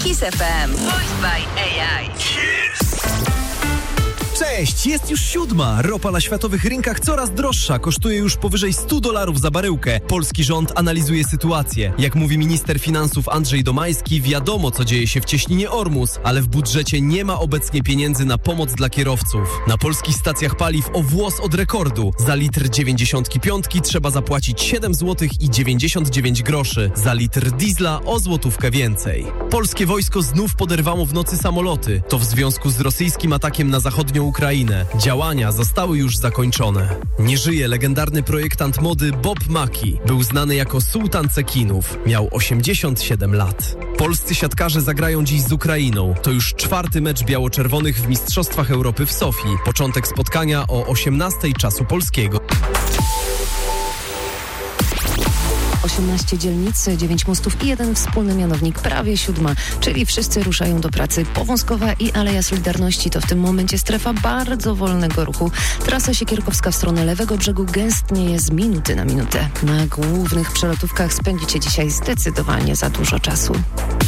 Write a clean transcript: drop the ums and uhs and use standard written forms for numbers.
Kiss FM. Voiced by AI. Cześć, jest już 7. Ropa na światowych rynkach coraz droższa, kosztuje już powyżej $100 za baryłkę. Polski rząd analizuje sytuację. Jak mówi minister finansów Andrzej Domański, wiadomo co dzieje się w cieśninie Ormus, ale w budżecie nie ma obecnie pieniędzy na pomoc dla kierowców. Na polskich stacjach paliw o włos od rekordu. Za litr 95 trzeba zapłacić 7 zł i 99 groszy. Za litr diesla o złotówkę więcej. Polskie wojsko znów poderwało w nocy samoloty. To w związku z rosyjskim atakiem na zachodnią Ukrainę. Działania zostały już zakończone. Nie żyje legendarny projektant mody Bob Mackie. Był znany jako sułtan cekinów. Miał 87 lat. Polscy siatkarze zagrają dziś z Ukrainą. To już 4. mecz biało-czerwonych w Mistrzostwach Europy w Sofii. Początek spotkania o 18:00 czasu polskiego. 18 dzielnic, 9 mostów i jeden wspólny mianownik, prawie 7, czyli wszyscy ruszają do pracy. Powązkowa i Aleja Solidarności to w tym momencie strefa bardzo wolnego ruchu. Trasa Siekierkowska w stronę lewego brzegu gęstnieje z minuty na minutę. Na głównych przelotówkach spędzicie dzisiaj zdecydowanie za dużo czasu.